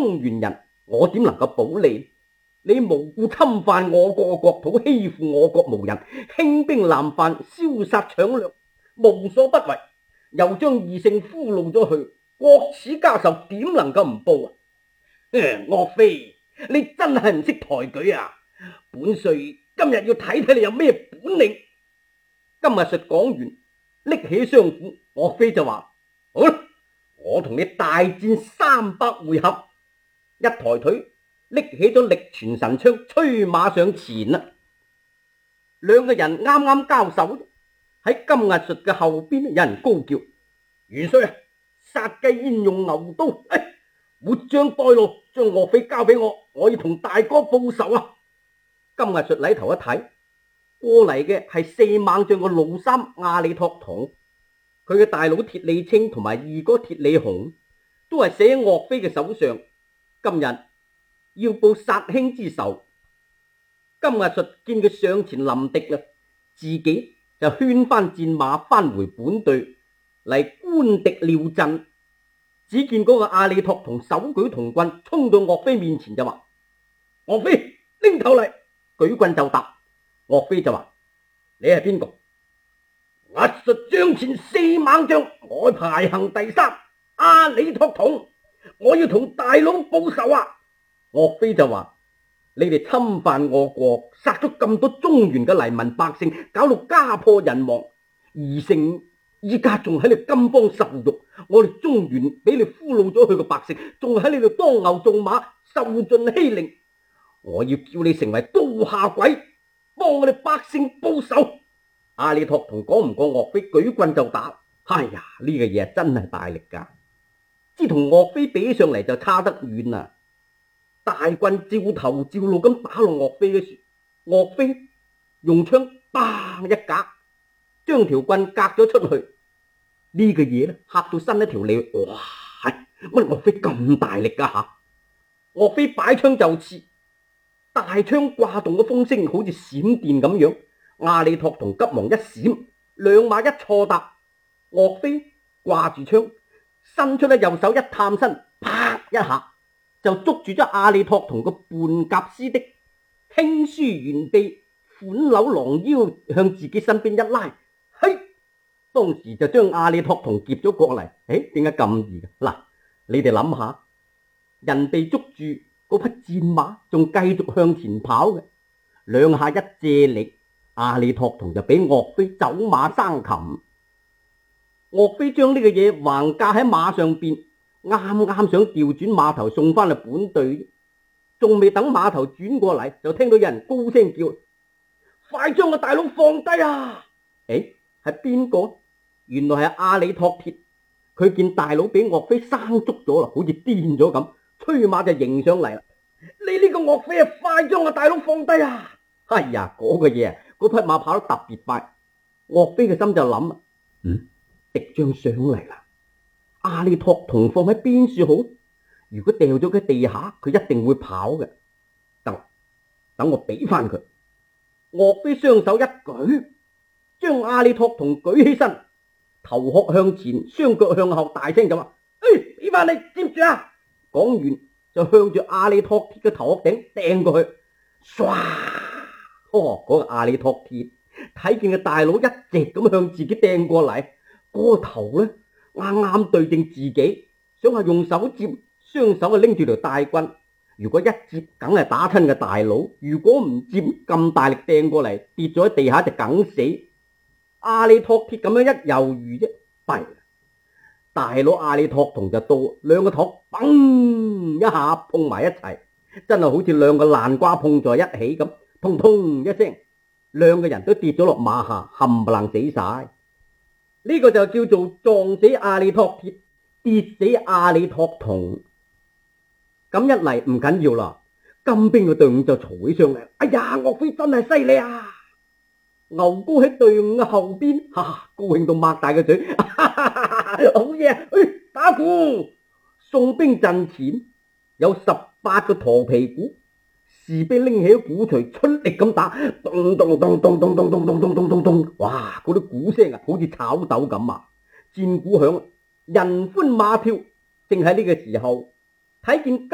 中原人，我點能夠保你？你無故侵犯我國國土，欺負我國無人，輕兵濫犯，燒殺搶掠，無所不為，又將異姓俘虜咗去，國恥家仇，點能夠唔報啊？岳飛，你真係唔識抬舉啊！本帥今日要睇睇你有咩本領。金日術講完，拎起雙斧，岳飛就話：好啦，我同你大戰300回合。一抬腿，拎起咗力傳神槍，催馬上前啦。兩個人啱啱交手，喺金日術嘅後邊有人高叫：元帥啊，殺雞焉用牛刀！活將帶路，將岳飛交俾我，我要同大哥報仇啊！金日術禮頭一睇，過嚟嘅係4猛將嘅老三阿里托同，佢嘅大佬鐵李青同埋二哥鐵李洪都係死喺岳飛嘅手上，今日要報殺兄之仇。金日術見佢上前臨敵啦，自己就圈翻戰馬翻回本隊嚟觀敵料陣。只見嗰個阿里托同手舉銅棍衝到岳飛面前就話：岳飛拎頭嚟，舉棍就答。岳飛就話：你係邊個？我術將前4猛將，我排行第3，阿里托同，我要同大佬報仇啊！岳飛就話：你哋侵犯我國，殺咗咁多中原嘅黎民百姓，搞到家破人亡，異姓依家仲喺你金方受辱，我哋中原俾你俘虜咗佢個百姓，仲喺你度當牛做馬，受盡欺凌。我要叫你成為刀下鬼，幫我哋百姓報仇。阿里托同講唔過岳飛，舉棍就打。哎呀，呢個嘢真係大力噶，只同岳飛比上嚟就差得遠啦。大棍照頭照路咁打落岳飛嘅時，岳飛用槍砰一格，將條棍隔咗出去。呢個嘢咧嚇到伸一條脷，哇！乜岳飛咁大力噶吓？岳飛擺槍就刺，大槍掛動嘅風聲好似閃電咁樣。阿里托同急忙一閃，兩馬一錯踏，岳飛掛住槍，伸出咧右手一探身，啪一下就捉住咗阿里托同個半甲師的，輕舒猿臂，款扭狼腰，向自己身邊一拉，嘿！當時就將阿里托同劫咗過嚟。點解咁易嘅？嗱，你哋諗下，人被捉住嗰匹戰馬仲繼續向前跑嘅，兩下一借力，阿里托同就俾岳飛走馬生擒。岳飛將呢個嘢橫架喺馬上邊，啱啱想調轉馬頭送翻去本隊，仲未等馬頭轉過嚟，就聽到有人高聲叫：快將個大佬放低啊！係邊個？原來係阿里托鐵，佢見大佬俾岳飛生捉咗啦，好似癲咗咁，催馬就迎上嚟啦。你呢個岳飛啊，快將個大佬放低啊！哎呀，嗰個嘢，嗰匹馬跑得特別快，岳飛嘅心就諗啦，敵將上嚟啦，阿里托同放喺邊處好？如果掉咗佢地下，佢一定會跑嘅。等我俾翻佢。岳飛雙手一舉，將阿里托同舉起身，頭殼向前，雙腳向後，大聲咁話：俾翻你，接住啊！講完就向住阿里托鐵嘅頭殼頂掟過去，唰！嗰個阿里托鐵睇見個大佬一直咁向自己掟過嚟，嗰個頭咧啱啱對正自己，想話用手接，雙手啊拎住條大棍。如果一接，梗係打親個大佬；如果唔接，咁大力掟過嚟，跌咗喺地下就梗死。阿里托鐵咁樣一猶豫啫，弊！大佬阿里托同就到，兩個頭砰一下碰埋一齊，真係好似兩個爛瓜碰在一起咁，通通一聲，兩個人都跌咗落馬下，冚唪唥死晒。呢個就叫做撞死阿里托鐵，跌死阿里托同。咁一嚟唔緊要啦，金兵嘅隊伍就嘈起上嚟。哎呀，岳飛真係犀利啊！牛高喺隊伍嘅後邊，高興到擘大個嘴，好嘢！打鼓！宋兵陣前有18個駝皮鼓，士兵拎起鼓槌出力咁打，咚咚咚咚咚咚咚咚咚咚咚咚，哇！嗰啲鼓聲啊，好似炒豆咁啊！戰鼓響，人歡馬跳。正喺呢個時候，睇見